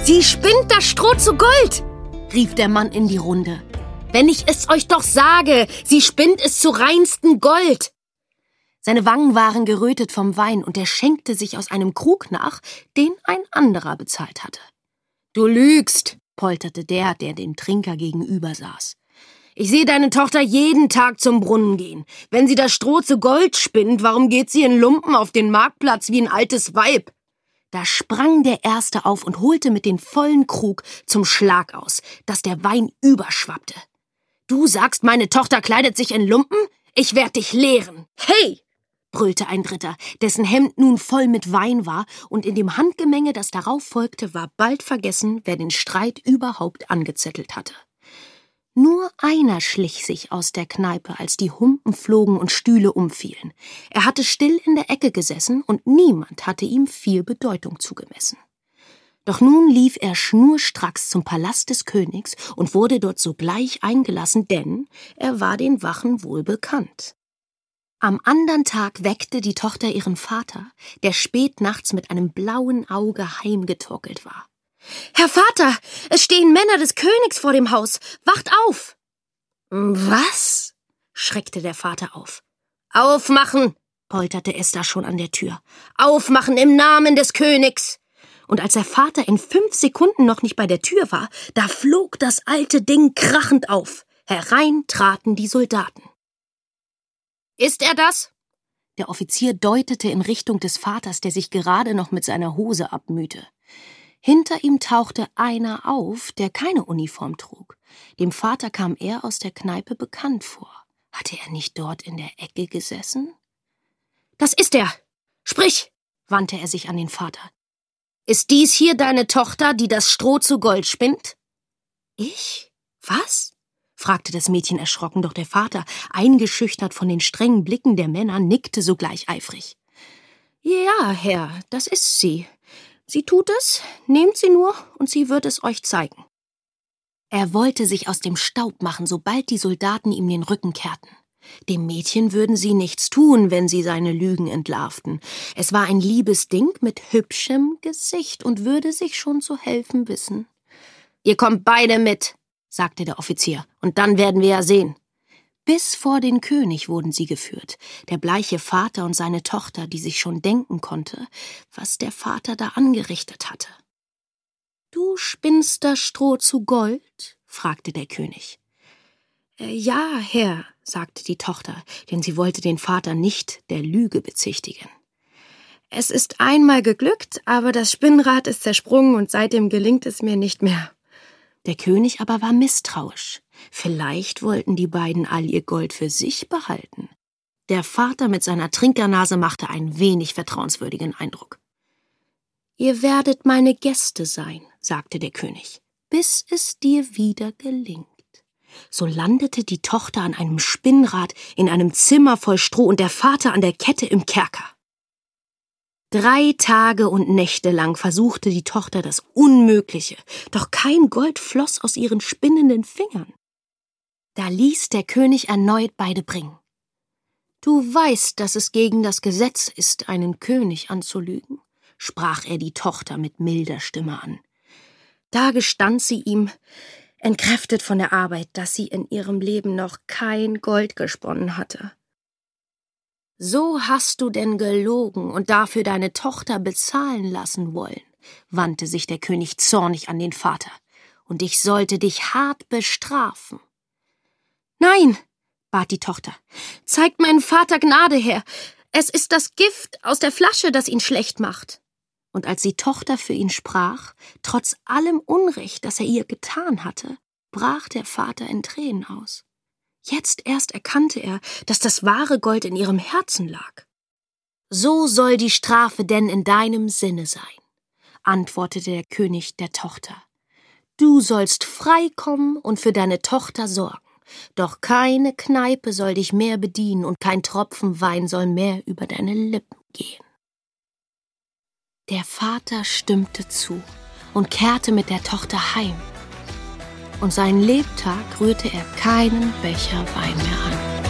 Sie spinnt das Stroh zu Gold, rief der Mann in die Runde. Wenn ich es euch doch sage, sie spinnt es zu reinstem Gold. Seine Wangen waren gerötet vom Wein und er schenkte sich aus einem Krug nach, den ein anderer bezahlt hatte. »Du lügst«, polterte der dem Trinker gegenüber saß. »Ich sehe deine Tochter jeden Tag zum Brunnen gehen. Wenn sie das Stroh zu Gold spinnt, warum geht sie in Lumpen auf den Marktplatz wie ein altes Weib?« Da sprang der Erste auf und holte mit dem vollen Krug zum Schlag aus, dass der Wein überschwappte. »Du sagst, meine Tochter kleidet sich in Lumpen? Ich werd dich lehren!« »Hey!« brüllte ein Dritter, dessen Hemd nun voll mit Wein war, und in dem Handgemenge, das darauf folgte, war bald vergessen, wer den Streit überhaupt angezettelt hatte. Nur einer schlich sich aus der Kneipe, als die Humpen flogen und Stühle umfielen. Er hatte still in der Ecke gesessen, und niemand hatte ihm viel Bedeutung zugemessen. Doch nun lief er schnurstracks zum Palast des Königs und wurde dort sogleich eingelassen, denn er war den Wachen wohl bekannt. Am andern Tag weckte die Tochter ihren Vater, der spät nachts mit einem blauen Auge heimgetorkelt war. »Herr Vater, es stehen Männer des Königs vor dem Haus. Wacht auf!« »Was?« schreckte der Vater auf. »Aufmachen!« polterte Esther schon an der Tür. »Aufmachen im Namen des Königs!« Und als der Vater in 5 Sekunden noch nicht bei der Tür war, da flog das alte Ding krachend auf. Herein traten die Soldaten. »Ist er das?« Der Offizier deutete in Richtung des Vaters, der sich gerade noch mit seiner Hose abmühte. Hinter ihm tauchte einer auf, der keine Uniform trug. Dem Vater kam er aus der Kneipe bekannt vor. Hatte er nicht dort in der Ecke gesessen? »Das ist er! Sprich!« wandte er sich an den Vater. »Ist dies hier deine Tochter, die das Stroh zu Gold spinnt?« »Ich? Was?« fragte das Mädchen erschrocken, doch der Vater, eingeschüchtert von den strengen Blicken der Männer, nickte sogleich eifrig. »Ja, Herr, das ist sie. Sie tut es, nehmt sie nur, und sie wird es euch zeigen.« Er wollte sich aus dem Staub machen, sobald die Soldaten ihm den Rücken kehrten. Dem Mädchen würden sie nichts tun, wenn sie seine Lügen entlarvten. Es war ein liebes Ding mit hübschem Gesicht und würde sich schon zu helfen wissen. »Ihr kommt beide mit«, sagte der Offizier, »und dann werden wir ja sehen.« Bis vor den König wurden sie geführt, der bleiche Vater und seine Tochter, die sich schon denken konnte, was der Vater da angerichtet hatte. »Du spinnst das Stroh zu Gold?« fragte der König. »Ja, Herr«, sagte die Tochter, denn sie wollte den Vater nicht der Lüge bezichtigen. »Es ist einmal geglückt, aber das Spinnrad ist zersprungen und seitdem gelingt es mir nicht mehr.« Der König aber war misstrauisch. Vielleicht wollten die beiden all ihr Gold für sich behalten. Der Vater mit seiner Trinkernase machte einen wenig vertrauenswürdigen Eindruck. »Ihr werdet meine Gäste sein«, sagte der König, »bis es dir wieder gelingt.« So landete die Tochter an einem Spinnrad in einem Zimmer voll Stroh und der Vater an der Kette im Kerker. 3 Tage und Nächte lang versuchte die Tochter das Unmögliche, doch kein Gold floss aus ihren spinnenden Fingern. Da ließ der König erneut beide bringen. »Du weißt, dass es gegen das Gesetz ist, einen König anzulügen«, sprach er die Tochter mit milder Stimme an. Da gestand sie ihm, entkräftet von der Arbeit, dass sie in ihrem Leben noch kein Gold gesponnen hatte. »So hast du denn gelogen und dafür deine Tochter bezahlen lassen wollen«, wandte sich der König zornig an den Vater, »und ich sollte dich hart bestrafen.« »Nein«, bat die Tochter, »zeigt meinem Vater Gnade her. Es ist das Gift aus der Flasche, das ihn schlecht macht.« Und als die Tochter für ihn sprach, trotz allem Unrecht, das er ihr getan hatte, brach der Vater in Tränen aus. Jetzt erst erkannte er, dass das wahre Gold in ihrem Herzen lag. »So soll die Strafe denn in deinem Sinne sein«, antwortete der König der Tochter. »Du sollst frei kommen und für deine Tochter sorgen, doch keine Kneipe soll dich mehr bedienen und kein Tropfen Wein soll mehr über deine Lippen gehen.« Der Vater stimmte zu und kehrte mit der Tochter heim. Und seinen Lebtag rührte er keinen Becher Wein mehr an.